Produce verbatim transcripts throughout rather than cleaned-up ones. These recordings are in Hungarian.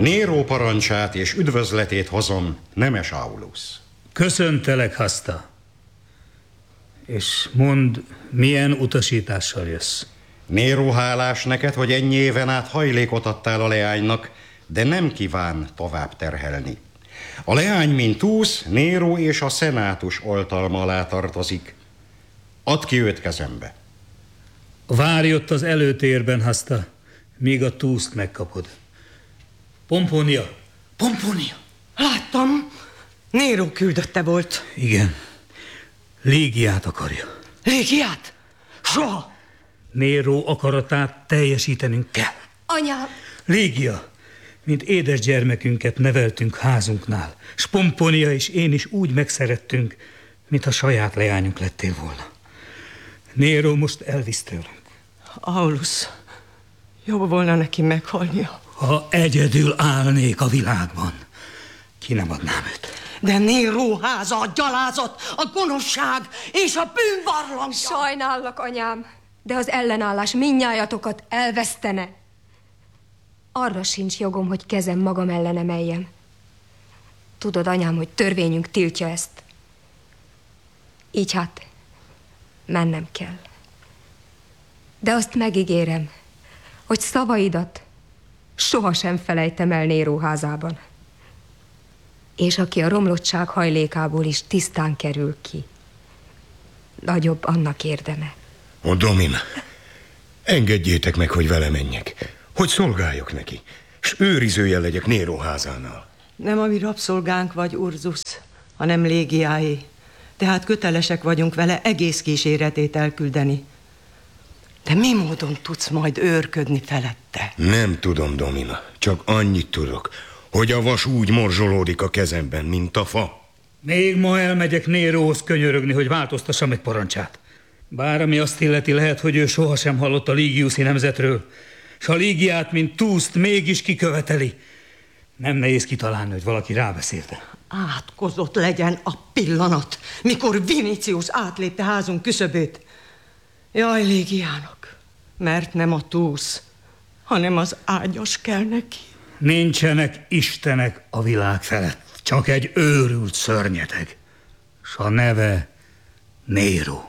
Néró parancsát és üdvözletét hozom, nemes Aulus. Köszöntelek, Haszta. És mondd, milyen utasítással jössz? Néró hálás neked, hogy ennyi éven át hajlékot adtál a leánynak, de nem kíván tovább terhelni. A leány, mint túsz, Néró és a szenátus oltalma alá tartozik. Add ki őt kezembe. Várj ott az előtérben, Haszta, míg a túszt megkapod. Pompónia! Pompónia! Láttam, Néró küldötte volt. Igen, Légiát akarja. Légiát? Soha! Néró akaratát teljesítenünk kell. Anyám! Légia, mint édes gyermekünket neveltünk házunknál, s Pompónia és én is úgy megszerettünk, mint a saját leányunk lettél volna. Néró most elvisz tőlünk. Aulus, jobb volna neki meghalnia. Ha egyedül állnék a világban, ki nem adnám őt. De Néró háza a gyalázat, a gonoszság és a bűnbarlangja. Sajnállak, anyám, de az ellenállás mindnyájatokat elvesztene. Arra sincs jogom, hogy kezem magam ellen emeljem. Tudod, anyám, hogy törvényünk tiltja ezt. Így hát, mennem kell. De azt megígérem, hogy szavaidat sohasem felejtem el Néró házában. És aki a romlottság hajlékából is tisztán kerül ki, nagyobb annak érdeme. Ó, Domina, engedjétek meg, hogy vele menjek, hogy szolgáljak neki, s őrizője legyek Néró házánál. Nem a mi rabszolgánk vagy, Urzus, hanem Légiáé. Tehát kötelesek vagyunk vele egész kíséretét elküldeni. De mi módon tudsz majd őrködni felette? Nem tudom, Domina, csak annyit tudok, hogy a vas úgy morzsolódik a kezemben, mint a fa. Még ma elmegyek Néróhoz könyörögni, hogy változtassam meg parancsát. Bár ami azt illeti, lehet, hogy ő sohasem hallott a Légiuszi nemzetről, s a Légiát, mint túszt, mégis kiköveteli. Nem nehéz kitalálni, hogy valaki rábeszélte. Átkozott legyen a pillanat, mikor Vinicius átlépte házunk küszöbét. Jaj, Légiának, mert nem a túsz, hanem az ágyas kell neki. Nincsenek istenek a világ felett, csak egy őrült szörnyeteg, s a neve Néró.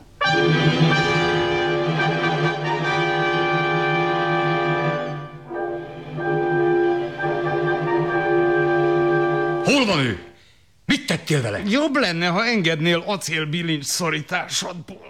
Hol van ő? Mit tettél vele? Jobb lenne, ha engednél acélbilincs szorításodból.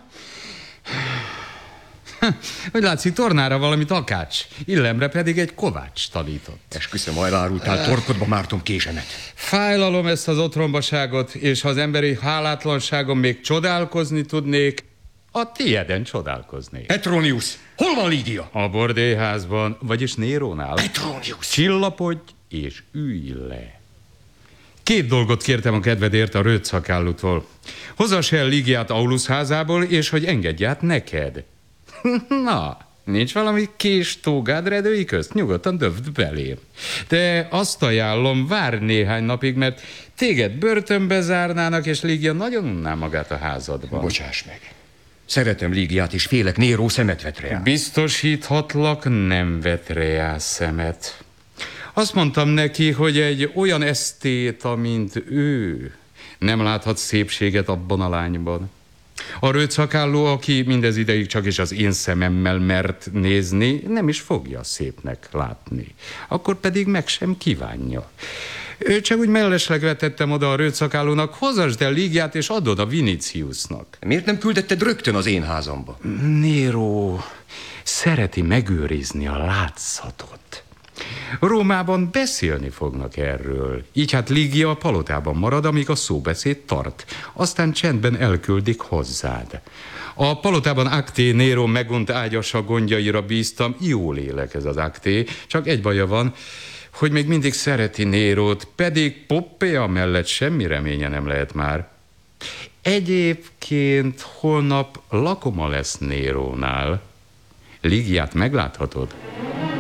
Hogy látszik, tornára valami takács, illemre pedig egy kovács tanított. Esküszöm, ha elárultál, torkodba mártom késemet. Fájlalom ezt az otrombaságot, és ha az emberi hálátlanságon még csodálkozni tudnék, a tieden csodálkoznék. Petronius, hol van Lídia? A bordélyházban, vagyis Nérónál. Petronius! Csillapodj és ülj le. Két dolgot kértem a kedvedért a rötszakállútól. Hozass el Lígiát Aulus házából, és hogy engedj át neked. Na, nincs valami kés tógád redői közt? Nyugodtan döfd belém. De azt ajánlom, várj néhány napig, mert téged börtönbe zárnának, és Lígia nagyon unná magát a házadban. Bocsáss meg. Szeretem Lígiát, és félek Néró szemet vet rá. Biztosíthatlak, nem vet rá szemet. Azt mondtam neki, hogy egy olyan esztéta, mint ő, nem láthat szépséget abban a lányban. A rötszakálló, aki mindez ideig csak is az én szememmel mert nézni, nem is fogja szépnek látni. Akkor pedig meg sem kívánja. Ő csak úgy mellesleg vetettem oda a rötszakállónak, hozasd el Lígiát és adod a Viniciusnak. Miért nem küldetted rögtön az én házamba? Néró szereti megőrizni a látszatot. Rómában beszélni fognak erről. Így hát Lígia a palotában marad, amíg a szóbeszéd tart. Aztán csendben elküldik hozzád. A palotában Acté Néró megunt ágyasa gondjaira bíztam. Jó lélek ez az Acté, csak egy baja van, hogy még mindig szereti Nérót, pedig Poppea mellett semmi reménye nem lehet már. Egyébként holnap lakoma lesz Nérónál. Lígiát megláthatod?